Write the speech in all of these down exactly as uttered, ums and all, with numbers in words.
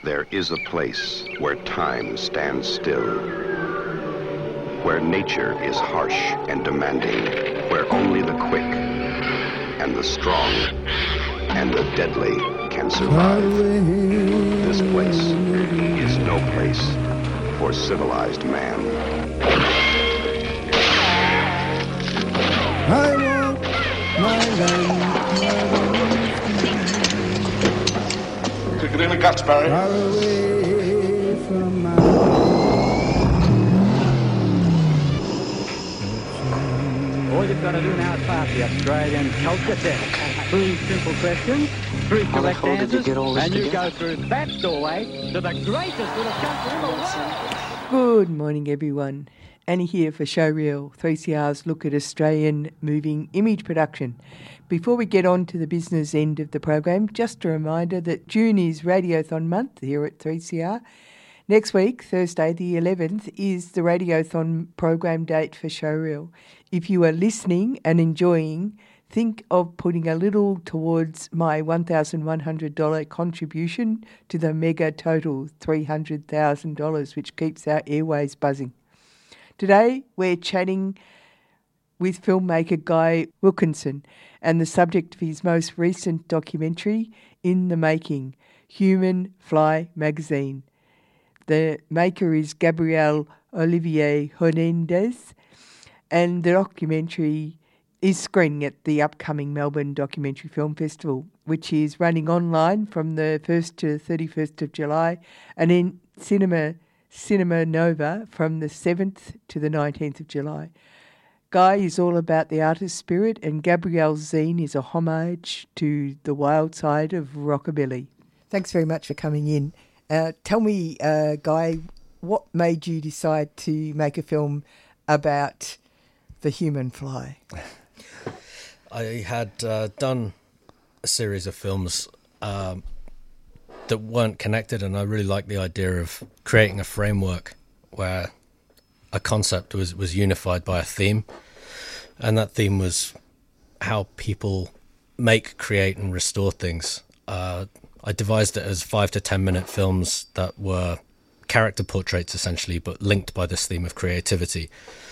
There is a place where time stands still, where nature is harsh and demanding, where only the quick and the strong and the deadly can survive. This place is no place for civilized man. I want my land. Kick it in the guts, Barry. Far away from my All you've got to do now is pass the Australian culture test. Three simple questions, three How the correct hell did you answers, get all this and you together? go through that doorway to the greatest little country in the world. Good morning, everyone. Annie here for Showreel, three C R's look at Australian moving image production. Before we get on to the business end of the program, just a reminder that June is Radiothon month here at three C R. Next week, Thursday the eleventh, is the Radiothon program date for Showreel. If you are listening and enjoying, think of putting a little towards my one thousand one hundred dollars contribution to the mega total three hundred thousand dollars, which keeps our airways buzzing. Today, we're chatting with filmmaker Guy Wilkinson and the subject of his most recent documentary, In the Making, Human Fly Magazine. The maker is Gabriel Olivier Hernandez, and the documentary is screening at the upcoming Melbourne Documentary Film Festival, which is running online from the first to thirty-first of July, and in cinema Cinema Nova from the seventh to the nineteenth of July. Guy is all about the artist spirit, and Gabrielle's zine is a homage to the wild side of rockabilly. Thanks very much for coming in. Uh, tell me, uh, Guy, what made you decide to make a film about the human fly? I had uh, done a series of films um, that weren't connected, and I really liked the idea of creating a framework where a concept was, was unified by a theme, and that theme was how people make, create, and restore things. Uh, I devised it as five to ten minute films that were character portraits, essentially, but linked by this theme of creativity.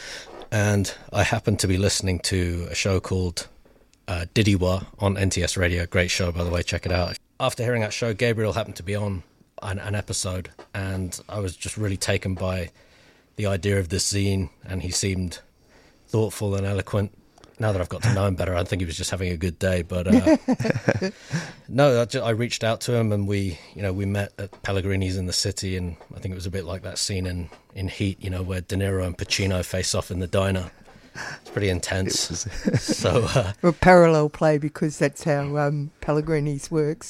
And I happened to be listening to a show called uh, Didiwa on N T S Radio. Great show, by the way, check it out. After hearing that show, Gabriel happened to be on an, an episode, and I was just really taken by the idea of this zine, and he seemed thoughtful and eloquent. Now that I've got to know him better, I think he was just having a good day. But uh, no, I, just, I reached out to him, and we, you know, we met at Pellegrini's in the city, and I think it was a bit like that scene in, in Heat, you know, where De Niro and Pacino face off in the diner. It's pretty intense. It was... so uh, well, parallel play, because that's how um, Pellegrini's works.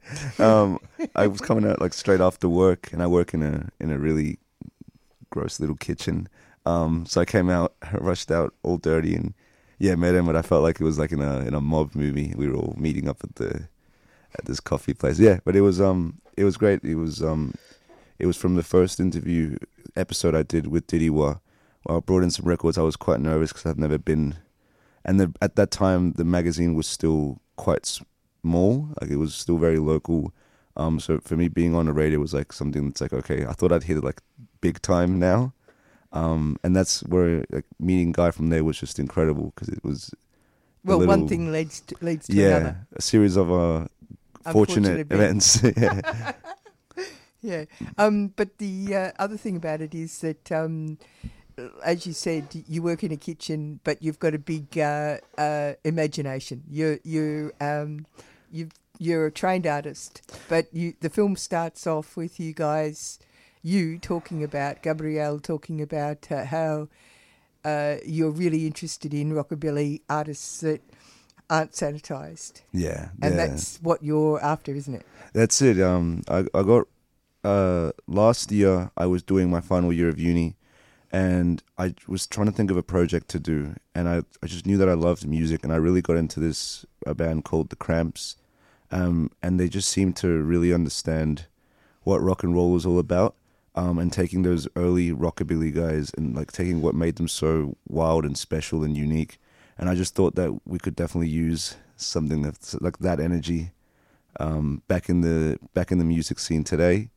um, I was coming out like straight after work, and I work in a in a really gross little kitchen. Um, so I came out, rushed out, all dirty, and yeah, met him. But I felt like it was like in a in a mob movie. We were all meeting up at the at this coffee place. Yeah, but it was um it was great. It was um it was from the first interview episode I did with Didiwa. Well, I brought in some records. I was quite nervous because I've never been, and the, at that time the magazine was still quite small. Like it was still very local. Um, so for me, being on the radio was like something that's like, okay, I thought I'd hit it like big time now. Um, and that's where like meeting Guy from there was just incredible, because it was well, little, one thing leads to, leads to yeah, another. A series of uh, fortunate events. yeah. yeah. Um, but the uh, other thing about it is that, um, as you said, you work in a kitchen, but you've got a big uh, uh, imagination. You're you um, you you're a trained artist, but you the film starts off with you guys. You talking about, Gabrielle talking about uh, how uh, you're really interested in rockabilly artists that aren't sanitised. Yeah. And yeah. that's what you're after, isn't it? That's it. Um, I, I got, uh, last year I was doing my final year of uni, and I was trying to think of a project to do, and I, I just knew that I loved music, and I really got into this a band called The Cramps, um, and they just seemed to really understand what rock and roll was all about. Um, and taking those early rockabilly guys and like taking what made them so wild and special and unique, and I just thought that we could definitely use something that's like that energy um, back in the back in the music scene today.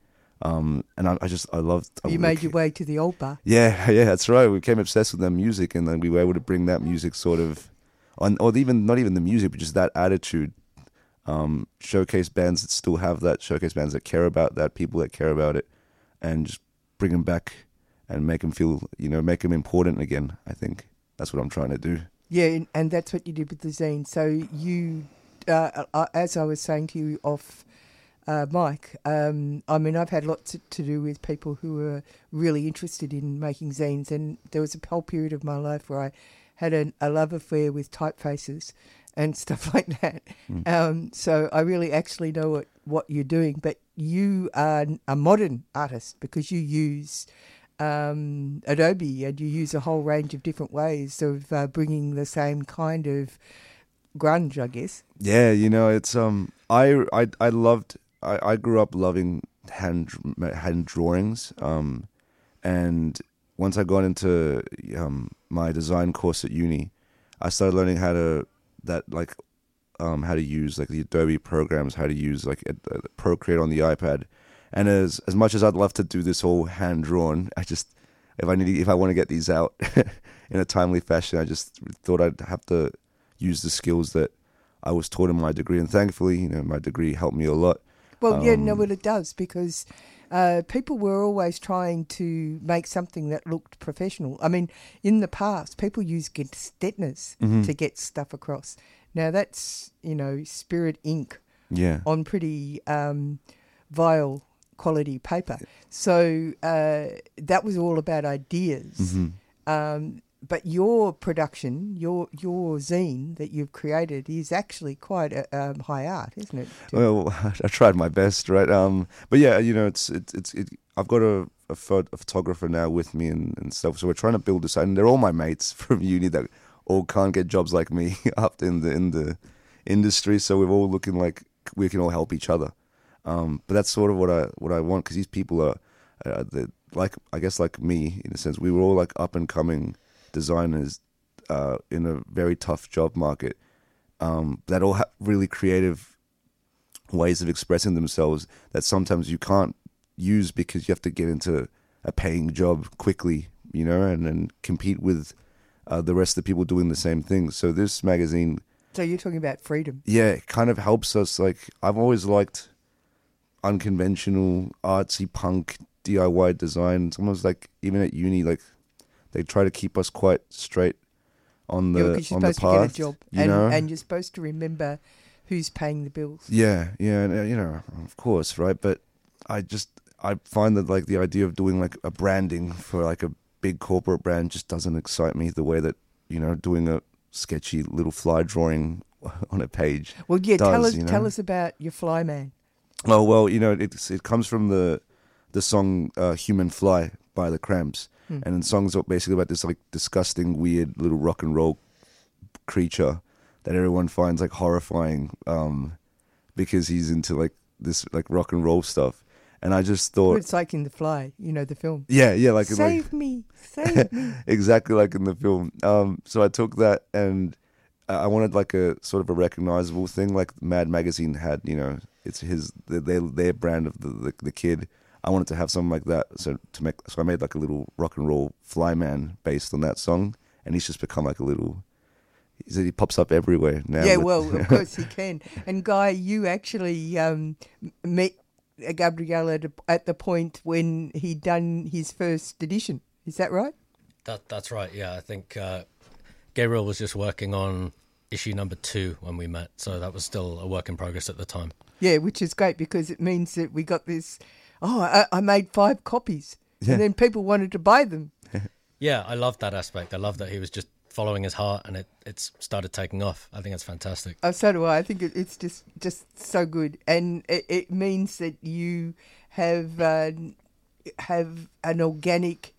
Um, and I, I just, I loved... I You would- made your way to the old bar. Yeah, yeah, that's right. We became obsessed with their music, and then we were able to bring that music sort of, on, or even not even the music, but just that attitude. Um, showcase bands that still have that, showcase bands that care about that, people that care about it, and just bring them back and make them feel, you know, make them important again. I think that's what I'm trying to do. Yeah, and, and that's what you did with the zine. So you, uh, uh, as I was saying to you off uh, mic, um, I mean, I've had lots to do with people who were really interested in making zines, and there was a whole period of my life where I had an, a love affair with typefaces and stuff like that. Mm. Um, so I really actually know what, what you're doing, but you are a modern artist because you use um, Adobe and you use a whole range of different ways of uh, bringing the same kind of grunge, I guess. Yeah, you know, it's um, I I I loved. I, I grew up loving hand hand drawings. Um, and once I got into um my design course at uni, I started learning how to that like um how to use like the Adobe programs, how to use like a, a Procreate on the iPad. And as as much as I'd love to do this all hand drawn, I just if I need if I want to get these out in a timely fashion, I just thought I'd have to use the skills that I was taught in my degree. And thankfully, you know, my degree helped me a lot. Well, um, yeah, no, well, it does because uh, people were always trying to make something that looked professional. I mean, in the past, people used Gestetners mm-hmm. to get stuff across. Now that's, you know, Spirit ink yeah. on pretty um, vile quality paper. So uh, that was all about ideas. Mm-hmm. Um, but your production, your your zine that you've created is actually quite a, um, high art, isn't it? Well, I tried my best, right? Um, but yeah, you know, it's it's it's. It, I've got a a, pho- a photographer now with me and, and stuff, so we're trying to build this, and they're all my mates from uni that all can't get jobs like me up in the in the industry. So we're all looking like we can all help each other. Um, but that's sort of what I what I want because these people are, uh, like I guess like me in a sense. We were all like up and coming designers uh, in a very tough job market um, that all have really creative ways of expressing themselves that sometimes you can't use because you have to get into a paying job quickly, you know, and, and compete with uh, the rest of the people doing the same thing. So this magazine... So you're talking about freedom. Yeah, it kind of helps us. Like, I've always liked unconventional, artsy, punk, D I Y design. It's almost like, even at uni, like, they try to keep us quite straight on the yeah, because you're on the supposed path. to get a job, you and, know? and you're supposed to remember who's paying the bills. Yeah, yeah, and, uh, you know, of course, right? But I just I find that like the idea of doing like a branding for like a big corporate brand just doesn't excite me the way that, you know, doing a sketchy little fly drawing on a page. Well, yeah, does, tell us you know? tell us about your fly man. Oh well, you know, it it comes from the the song uh, "Human Fly" by the Cramps. And the song's basically about this like disgusting, weird little rock and roll creature that everyone finds like horrifying um, because he's into like this like rock and roll stuff. And I just thought Well, it's like in The Fly, you know, the film. Yeah, yeah, like save like, me, save me. exactly like in the film. Um, so I took that and I wanted like a sort of a recognizable thing, like Mad Magazine had. You know, it's his their their brand of the the, the kid. I wanted to have something like that, so to make so I made like a little rock and roll fly man based on that song, and he's just become like a little. He he pops up everywhere now. Yeah, with, well, of course he can. And Guy, you actually um, met Gabriel at, at the point when he'd done his first edition. Is that right? That that's right. Yeah, I think uh, Gabriel was just working on issue number two when we met, so that was still a work in progress at the time. Yeah, which is great because it means that we got this. Oh, I, I made five copies, Yeah. and then people wanted to buy them. Yeah, I love that aspect. I love that he was just following his heart, and it it's started taking off. I think it's fantastic. Oh, so do I. I think it, it's just just so good, and it, it means that you have uh, have an organic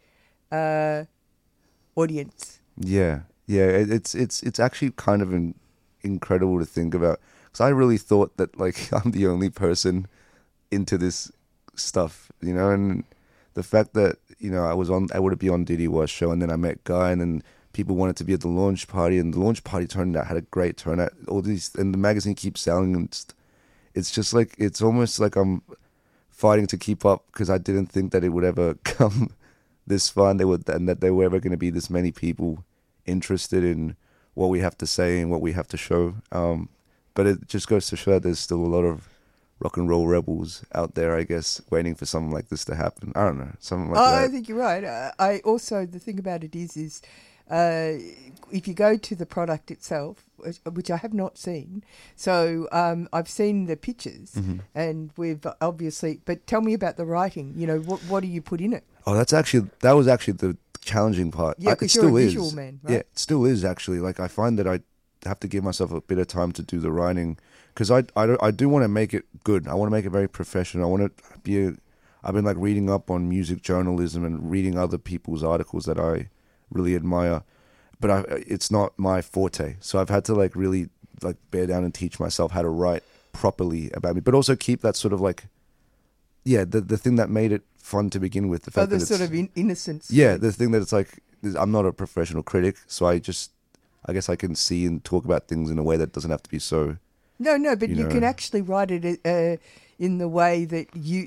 uh, audience. Yeah, yeah. It, it's it's it's actually kind of in, incredible to think about because I really thought that like I'm the only person into this stuff, you know, and the fact that you know I was on, I would be on Diddy Wa's show, and then I met Guy, and then people wanted to be at the launch party, and the launch party turned out had a great turnout. All these, and the magazine keeps selling, and it's, it's just like it's almost like I'm fighting to keep up because I didn't think that it would ever come this far, and they would, and that there were ever going to be this many people interested in what we have to say and what we have to show. Um, but it just goes to show that there's still a lot of rock and roll rebels out there, I guess, waiting for something like this to happen. I don't know, something like oh, that. I think you're right. Uh, I also, the thing about it is, is uh, if you go to the product itself, which- which I have not seen, so um, I've seen the pictures, Mm-hmm. and we've obviously. But tell me about the writing. You know, what what do you put in it? Oh, that's actually that was actually the challenging part. Yeah, I- 'cause it you're a still is. visual man, right? Yeah, it still is actually. Like I find that I have to give myself a bit of time to do the writing because I I, don't- I do want to make it good. I want to make it very professional. I want to be. A, I've been like reading up on music journalism and reading other people's articles that I really admire, but I it's not my forte. So I've had to like really like bear down and teach myself how to write properly about me, but also keep that sort of like. Yeah, the the thing that made it fun to begin with, the Oh, fact the that sort it's, of in- innocence. yeah, the thing that it's like, I'm not a professional critic, so I just, I guess I can see and talk about things in a way that doesn't have to be so. No, no, but you you, know. can actually write it uh, in the way that you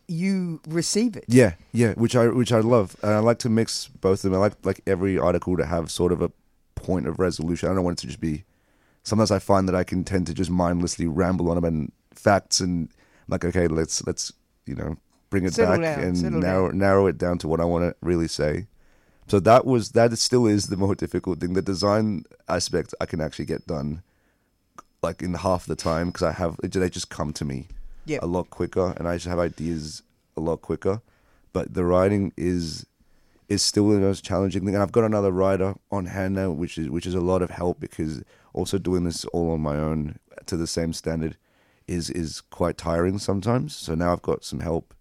you receive it. Yeah, yeah, which I which I love, and I like to mix both of them. I like like every article to have sort of a point of resolution. I don't want it to just be. Sometimes I find that I can tend to just mindlessly ramble on about facts and I'm like, okay, let's let's you know bring it Settle back down, and settle narrow down. narrow it down to what I want to really say. So that was that is still is the more difficult thing. The design aspect I can actually get done like in half the time because I have they just come to me Yep. a lot quicker and I just have ideas a lot quicker. But the writing is is still the most challenging thing. And I've got another writer on hand now, which is which is a lot of help because also doing this all on my own to the same standard is is quite tiring sometimes. So now I've got some help